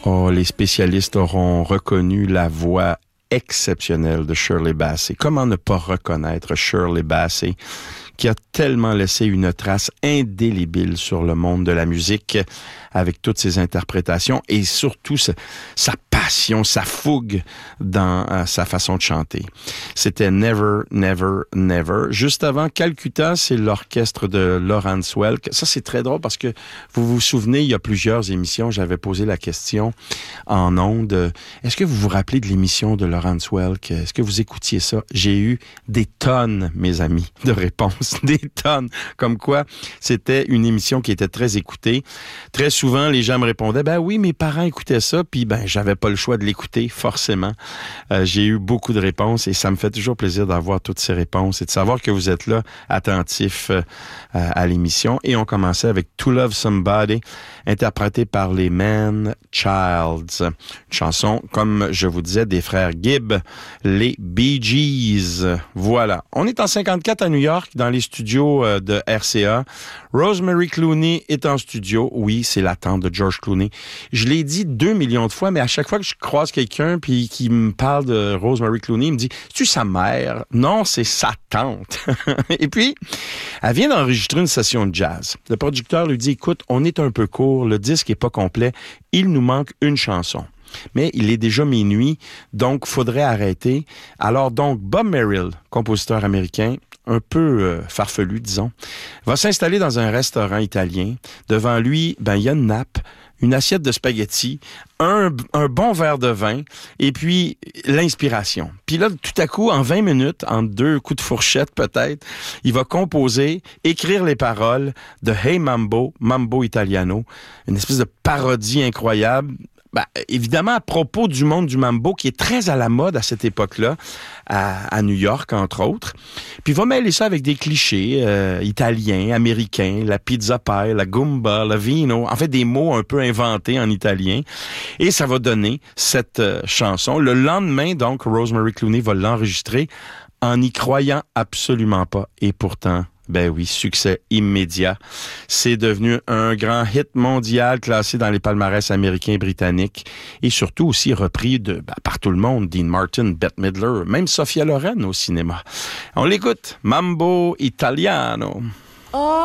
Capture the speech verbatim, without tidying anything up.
Oh, les spécialistes auront reconnu la voix exceptionnelle de Shirley Bassey. Comment ne pas reconnaître Shirley Bassey, qui a tellement laissé une trace indélébile sur le monde de la musique avec toutes ses interprétations et surtout sa, sa passion, sa fougue dans euh, sa façon de chanter. C'était Never, Never, Never. Juste avant Calcutta, c'est l'orchestre de Lawrence Welk. Ça, c'est très drôle parce que vous vous souvenez, il y a plusieurs émissions, j'avais posé la question en ondes. Est-ce que vous vous rappelez de l'émission de Lawrence Welk? Est-ce que vous écoutiez ça? J'ai eu des tonnes, mes amis, de réponses. Des tonnes. Comme quoi, c'était une émission qui était très écoutée. Très souvent, les gens me répondaient, ben oui, mes parents écoutaient ça, puis ben j'avais pas le choix de l'écouter, forcément. Euh, j'ai eu beaucoup de réponses et ça me fait toujours plaisir d'avoir toutes ces réponses et de savoir que vous êtes là, attentifs euh, à l'émission. Et on commençait avec To Love Somebody, interprété par les Man Childs. Une chanson, comme je vous disais, des frères Gibb, les Bee Gees. Voilà. On est en cinquante-quatre à New York, dans les studios de R C A. Rosemary Clooney est en studio. Oui, c'est la tante de George Clooney. Je l'ai dit deux millions de fois, mais à chaque fois que je croise quelqu'un puis qui me parle de Rosemary Clooney, il me dit, c'est-tu sa mère? Non, c'est sa tante. Et puis, elle vient d'enregistrer une session de jazz. Le producteur lui dit, écoute, on est un peu court, le disque est pas complet, il nous manque une chanson. Mais il est déjà minuit, donc faudrait arrêter. Alors donc, Bob Merrill, compositeur américain, un peu euh, farfelu, disons, va s'installer dans un restaurant italien. Devant lui, ben il y a une nappe, une assiette de spaghettis, un, un bon verre de vin, et puis l'inspiration. Puis là, tout à coup, en vingt minutes, en deux coups de fourchette peut-être, il va composer, écrire les paroles de Hey Mambo, Mambo Italiano, une espèce de parodie incroyable. Ben, évidemment, à propos du monde du mambo, qui est très à la mode à cette époque-là, à, à New York, entre autres. Puis il va mêler ça avec des clichés euh, italiens, américains, la pizza pie, la gumba, la vino, en fait des mots un peu inventés en italien. Et ça va donner cette euh, chanson. Le lendemain, donc, Rosemary Clooney va l'enregistrer en n'y croyant absolument pas. Et pourtant... Ben oui, succès immédiat. C'est devenu un grand hit mondial classé dans les palmarès américains et britanniques et surtout aussi repris de, ben, par tout le monde. Dean Martin, Bette Midler, même Sophia Loren au cinéma. On l'écoute. Mambo Italiano. Oh.